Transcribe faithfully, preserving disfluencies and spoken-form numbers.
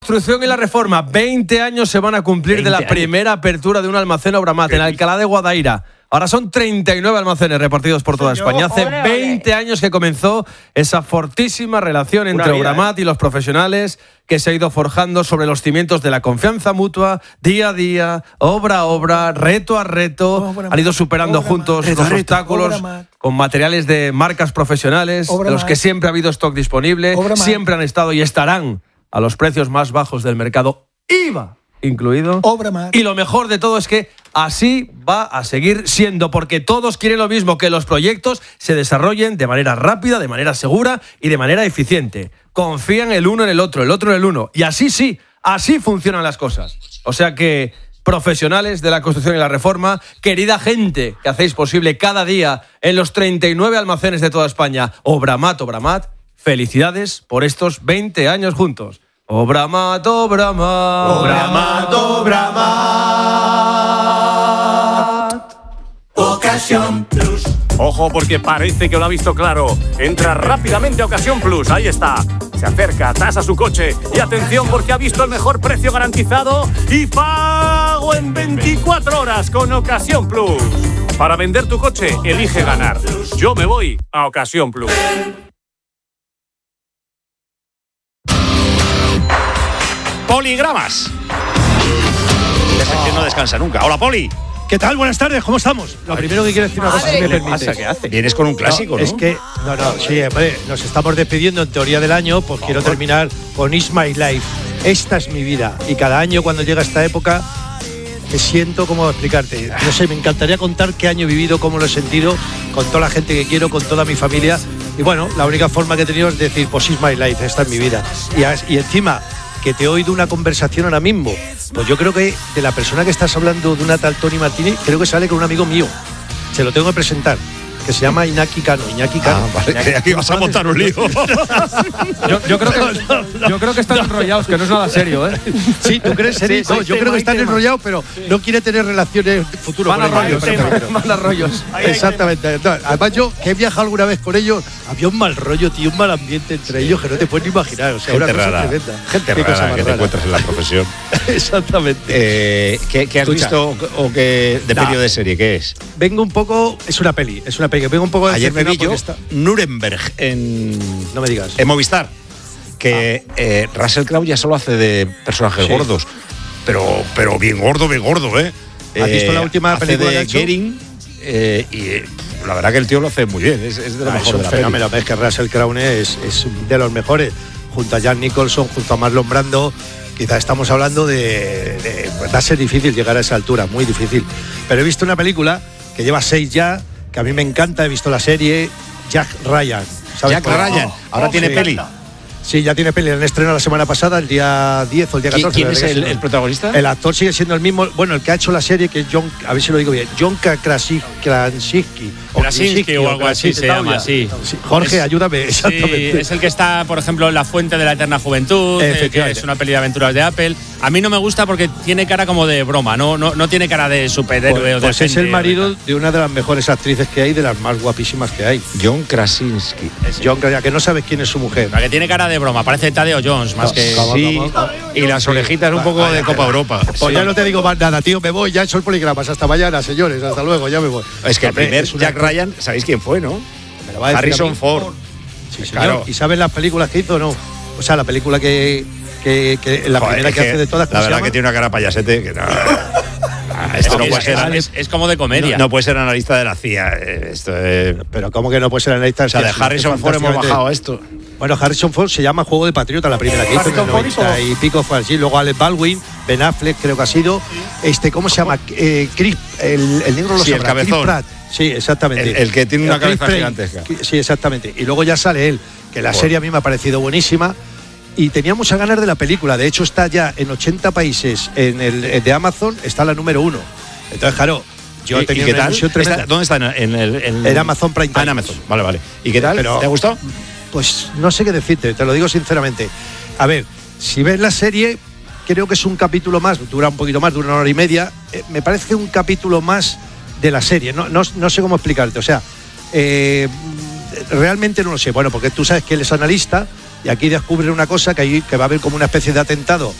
construcción y la reforma. veinte años se van a cumplir de la años. primera apertura de un almacén Obramat en Alcalá de Guadaira. Ahora son treinta y nueve almacenes repartidos por toda España. Hace veinte años que comenzó esa fortísima relación entre Obramat y los profesionales, que se ha ido forjando sobre los cimientos de la confianza mutua, día a día, obra a obra, reto a reto. Han ido superando juntos los obstáculos con materiales de marcas profesionales, de los que siempre ha habido stock disponible, siempre han estado y estarán a los precios más bajos del mercado, I V A incluido. Y lo mejor de todo es que así va a seguir siendo, porque todos quieren lo mismo, que los proyectos se desarrollen de manera rápida, de manera segura y de manera eficiente. Confían el uno en el otro, el otro en el uno. Y así sí, así funcionan las cosas. O sea que, profesionales de la construcción y la reforma, querida gente que hacéis posible cada día en los treinta y nueve almacenes de toda España, Obramat, Obramat, felicidades por estos veinte años juntos. Obramat, Obramat. Obramat, Obramat. Ocasión Plus. Ojo, porque parece que lo ha visto claro. Entra rápidamente a Ocasión Plus. Ahí está. Se acerca, tasa su coche. Y atención, porque ha visto el mejor precio garantizado y pago en veinticuatro horas con Ocasión Plus. Para vender tu coche, elige ganar. Yo me voy a Ocasión Plus. Poligramas. Ese que no descansa nunca. Hola, Poli. ¿Qué tal? Buenas tardes, ¿cómo estamos? Lo primero que quiero decir una cosa, si me permites. ¿Qué hace? Vienes con un clásico, ¿no? Es que, no, no, sí, hombre, nos estamos despidiendo en teoría del año, pues quiero terminar con It's My Life. Esta es mi vida. Y cada año, cuando llega esta época, me siento, ¿cómo explicarte? No sé, me encantaría contar qué año he vivido, cómo lo he sentido, con toda la gente que quiero, con toda mi familia. Y bueno, la única forma que he tenido es decir, pues It's My Life, esta es mi vida. Y, y encima, que te he oído una conversación ahora mismo, pues yo creo que de la persona que estás hablando, de una tal Tony Martínez, creo que sale con un amigo mío. Se lo tengo que presentar, que se llama Iñaki Cano. Iñaki Cano. Ah, vale, creía que ibas a montar un lío. yo, yo, creo que, yo creo que están enrollados, que no es nada serio, ¿eh? Sí, ¿tú crees? Sí, no, yo creo que están enrollados, pero no quiere tener relaciones futuras. Van a rollos, van a rollos. Exactamente. No, además, yo que he viajado alguna vez con ellos, había un mal rollo, tío, un mal ambiente entre ellos que no te puedes ni imaginar. O sea, gente una cosa rara. tremenda. Gente Qué rara que te rara. encuentras en la profesión. Exactamente. Eh, ¿qué, ¿Qué has Escucha. visto o qué de peli o de serie? ¿Qué es? Vengo un poco, es una peli, es una peli. Vengo un poco Ayer me vi yo está... Nuremberg en, no me digas. en Movistar. Que ah. eh, Russell Crowe ya solo hace de personajes sí. gordos. Pero, pero bien gordo, bien gordo, ¿eh? ¿Has eh, visto la última hace película de que ha hecho? Goering, eh, y la verdad que el tío lo hace muy bien. Es, es de lo ah, mejor es de la fenómeno. peli. Es que Russell Crowe es, es de los mejores. Junto a Jack Nicholson, junto a Marlon Brando. Quizás estamos hablando de, de... Va a ser difícil llegar a esa altura, muy difícil. Pero he visto una película que lleva seis ya, que a mí me encanta. He visto la serie Jack Ryan. ¿Sabes Jack Ryan, ahora oh, tiene sí. peli. Sí, ya tiene peli. La han estrenado la semana pasada, el día diez o el día catorce. ¿Quién es el, el protagonista? El actor sigue siendo el mismo. Bueno, el que ha hecho la serie, que es John, a ver si lo digo bien, John Krasinski. Krasinski o algo así se llama, sí. sí. Jorge, es, ayúdame, exactamente. Sí, es el que está, por ejemplo, en La Fuente de la Eterna Juventud, eh, que es una peli de aventuras de Apple. A mí no me gusta porque tiene cara como de broma, no, no, no tiene cara de superhéroe pues, o de Pues gente, es el marido de una de las mejores actrices que hay, de las más guapísimas que hay. John Krasinski. Es John Krasinski, que no sabes quién es su mujer. La que tiene cara de broma, parece Tadeo Jones, más no, que… Cama, sí, cama, cama. Y las orejitas sí, un poco vaya, de Copa Europa. Pues sí. Ya no te digo más nada, tío, me voy, ya son poligramas. Hasta mañana, señores, hasta luego, ya me voy. Es que el primer es Jack Ryan, ¿sabéis quién fue, no? Me lo va a Harrison Ford. Sí, señor. Claro. ¿Y sabes las películas que hizo o no? O sea, la película que… que, que la Joder, primera que, que hace de todas… La verdad que tiene una cara payasete que no… Esto es no puede ser, es, es como de comedia. No, no puede ser analista de la C I A. Esto es… Pero ¿cómo que no puede ser analista de la C I A? O sea, de Harrison Ford hemos bajado esto. Bueno, Harrison Ford se llama Juego de Patriota, la primera que hizo en el noventa y pico fue así. Luego Alec Baldwin, Ben Affleck creo que ha sido. Este, ¿cómo se llama? Eh, Chris, el, el negro lo sí, sabrá. el cabezón. Chris Pratt. Sí, exactamente. El, el que tiene una el cabeza Chris gigantesca. Pratt. Sí, exactamente. Y luego ya sale él, que la bueno. serie a mí me ha parecido buenísima. Y tenía muchas ganas de la película. De hecho, está ya en ochenta países en el de Amazon, está la número uno. Entonces, claro, yo ¿Y, tenía ¿y qué una tal? ilusión tremenda. ¿Dónde está? ¿En el en, en Amazon Prime Time? Ah, en Amazon, vale, vale. ¿Y qué tal? Pero, ¿te ha gustado? Pues no sé qué decirte, te lo digo sinceramente. A ver, si ves la serie, creo que es un capítulo más, dura un poquito más, dura una hora y media. Eh, me parece un capítulo más de la serie. No, no, no sé cómo explicarte. O sea, eh, realmente no lo sé. Bueno, porque tú sabes que él es analista y aquí descubre una cosa, que, hay, que va a haber como una especie de atentado